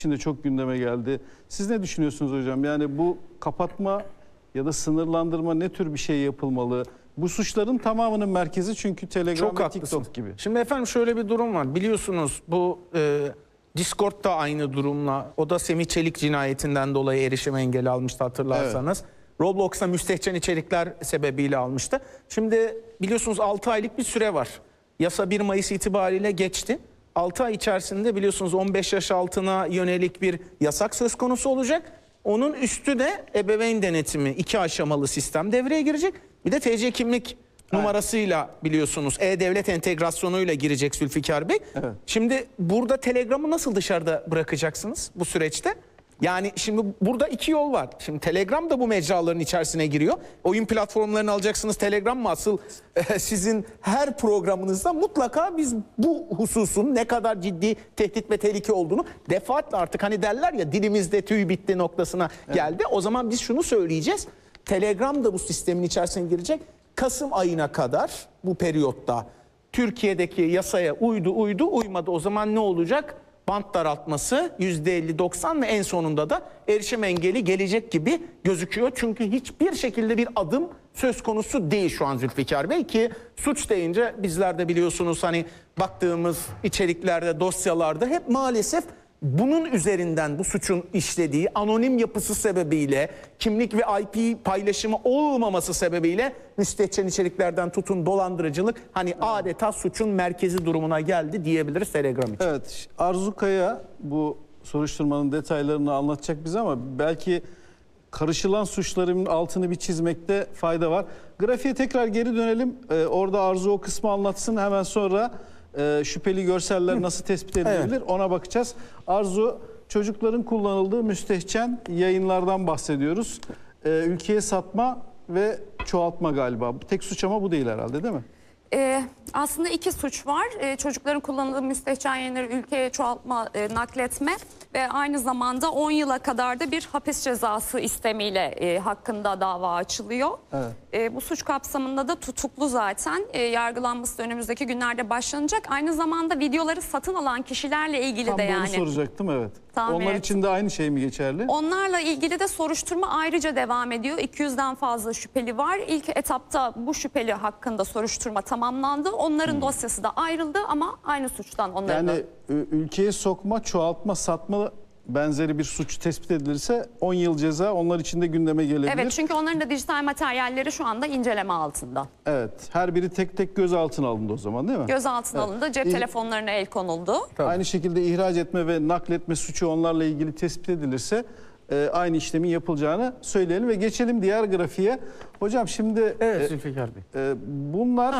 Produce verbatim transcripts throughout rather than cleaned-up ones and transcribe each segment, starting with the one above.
Şimdi çok gündeme geldi. Siz ne düşünüyorsunuz hocam? Yani bu kapatma ya da sınırlandırma ne tür bir şey yapılmalı? Bu suçların tamamının merkezi çünkü Telegram Çok ve haklısın. TikTok gibi. Şimdi efendim şöyle bir durum var. Biliyorsunuz bu e, Discord da aynı durumla. O da Semih Çelik cinayetinden dolayı erişim engeli almıştı hatırlarsanız. Evet. Roblox'a müstehcen içerikler sebebiyle almıştı. Şimdi biliyorsunuz altı aylık bir süre var. Yasa bir Mayıs itibariyle geçti. altı ay içerisinde biliyorsunuz on beş yaş altına yönelik bir yasak söz konusu olacak. Onun üstü de ebeveyn denetimi, iki aşamalı sistem devreye girecek. Bir de T C kimlik numarasıyla biliyorsunuz E-Devlet entegrasyonuyla girecek Zülfikar Bey. Evet. Şimdi burada Telegram'ı nasıl dışarıda bırakacaksınız bu süreçte? Yani şimdi burada iki yol var. Şimdi Telegram da bu mecraların içerisine giriyor. Oyun platformlarını alacaksınız. Telegram mı asıl e, sizin her programınızda mutlaka biz bu hususun ne kadar ciddi tehdit ve tehlike olduğunu defaatle artık hani derler ya dilimizde tüy bitti noktasına geldi. Evet. O zaman biz şunu söyleyeceğiz. Telegram da bu sistemin içerisine girecek. Kasım ayına kadar bu periyotta Türkiye'deki yasaya uydu uydu uymadı. O zaman ne olacak? Bant daraltması yüzde elli doksan ve en sonunda da erişim engeli gelecek gibi gözüküyor. Çünkü hiçbir şekilde bir adım söz konusu değil şu an Zülfikar Bey ki suç deyince bizler de biliyorsunuz hani baktığımız içeriklerde, dosyalarda hep maalesef bunun üzerinden bu suçun işlediği anonim yapısı sebebiyle kimlik ve I P paylaşımı olmaması sebebiyle müstehcen içeriklerden tutun dolandırıcılık hani adeta suçun merkezi durumuna geldi diyebiliriz Telegram için. Evet, Arzu Kaya bu soruşturmanın detaylarını anlatacak bize ama belki karışılan suçların altını bir çizmekte fayda var. Grafiğe tekrar geri dönelim. Ee, orada Arzu o kısmı anlatsın, hemen sonra e, şüpheli görseller nasıl tespit edilebilir, evet, ona bakacağız. Arzu, çocukların kullanıldığı müstehcen yayınlardan bahsediyoruz. Ee, ülkeye satma ve çoğaltma galiba. Tek suç ama bu değil herhalde, değil mi? Ee, aslında iki suç var. Ee, çocukların kullanıldığı müstehcen yayınları ülkeye çoğaltma, e, nakletme ve aynı zamanda on yıla kadar da bir hapis cezası istemiyle e, hakkında dava açılıyor. Evet. E, bu suç kapsamında da tutuklu zaten. E, yargılanması önümüzdeki günlerde başlanacak. Aynı zamanda videoları satın alan kişilerle ilgili Tam de yani. yani. soracaktım, evet. Tahmin Onlar ettim. için de aynı şey mi geçerli? Onlarla ilgili de soruşturma ayrıca devam ediyor. iki yüzden fazla şüpheli var. İlk etapta bu şüpheli hakkında soruşturma tamamlandı. Onların hmm. dosyası da ayrıldı ama aynı suçtan onların Yani da... ülkeye sokma, çoğaltma, satma benzeri bir suç tespit edilirse on yıl ceza onlar için de gündeme gelebilir. Evet, çünkü onların da dijital materyalleri şu anda inceleme altında. Evet, her biri tek tek gözaltına alındı o zaman, değil mi? Gözaltına evet. alındı, cep İh... telefonlarına el konuldu. Tabii. Aynı şekilde ihraç etme ve nakletme suçu onlarla ilgili tespit edilirse e, aynı işlemin yapılacağını söyleyelim ve geçelim diğer grafiğe. Hocam şimdi evet, Zülfikar Bey. E, bunlar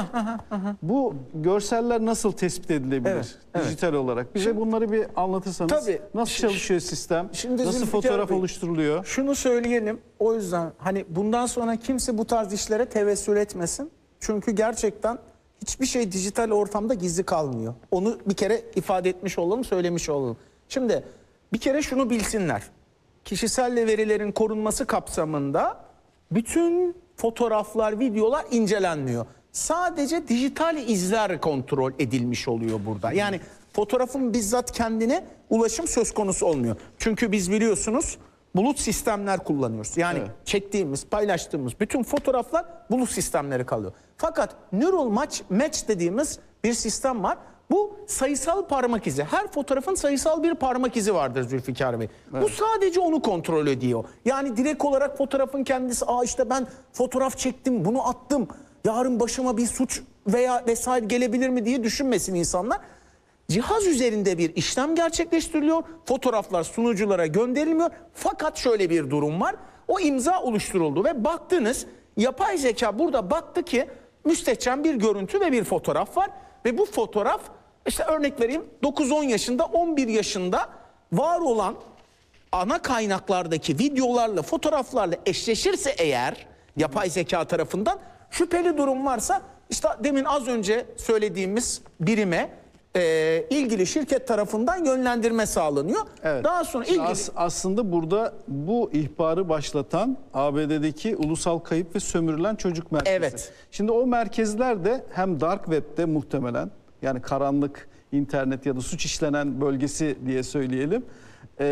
bu görseller nasıl tespit edilebilir, evet, dijital evet. olarak? Bize şimdi, bunları bir anlatırsanız. Tabii, nasıl çalışıyor sistem? Şimdi nasıl fotoğraf Bey, oluşturuluyor? Şunu söyleyelim. O yüzden hani bundan sonra kimse bu tarz işlere tevessül etmesin. Çünkü gerçekten hiçbir şey dijital ortamda gizli kalmıyor. Onu bir kere ifade etmiş olalım, söylemiş olalım. Şimdi bir kere şunu bilsinler. Kişisel verilerin korunması kapsamında bütün fotoğraflar, videolar incelenmiyor. Sadece dijital izler kontrol edilmiş oluyor burada. Yani fotoğrafın bizzat kendine ulaşım söz konusu olmuyor. Çünkü biz biliyorsunuz bulut sistemler kullanıyoruz. Yani evet. çektiğimiz, paylaştığımız bütün fotoğraflar bulut sistemleri kalıyor. Fakat Neural Match, Match dediğimiz bir sistem var. Bu sayısal parmak izi. Her fotoğrafın sayısal bir parmak izi vardır Zülfikar Bey. Evet. Bu sadece onu kontrol ediyor. Yani direkt olarak fotoğrafın kendisi, aa işte ben fotoğraf çektim, bunu attım, yarın başıma bir suç veya vesaire gelebilir mi diye düşünmesin insanlar. Cihaz üzerinde bir işlem gerçekleştiriliyor. Fotoğraflar sunuculara gönderilmiyor. Fakat şöyle bir durum var. O imza oluşturuldu ve baktınız, yapay zeka burada baktı ki müstehcen bir görüntü ve bir fotoğraf var. Ve bu fotoğraf, işte örnek vereyim, dokuz on yaşında, on bir yaşında var olan ana kaynaklardaki videolarla, fotoğraflarla eşleşirse eğer yapay zeka tarafından şüpheli durum varsa işte demin az önce söylediğimiz birime e, ilgili şirket tarafından yönlendirme sağlanıyor. Evet. Daha sonra ilgili... As aslında burada bu ihbarı başlatan A B D'deki Ulusal Kayıp ve Sömürülen Çocuk Merkezi. Evet. Şimdi o merkezler de hem Dark Web'de muhtemelen, yani karanlık internet ya da suç işlenen bölgesi diye söyleyelim,